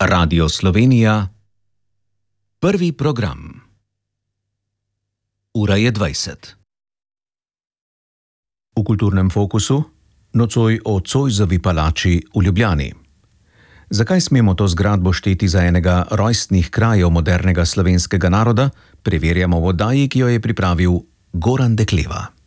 Radio Slovenija, prvi program. Ura je 20. V kulturnem fokusu nocoj o Zoisovi palači v Ljubljani. Zakaj smemo to zgradbo šteti za enega rojstnih krajev modernega slovenskega naroda, preverjamo v oddaji, ki jo je pripravil Goran Dekleva.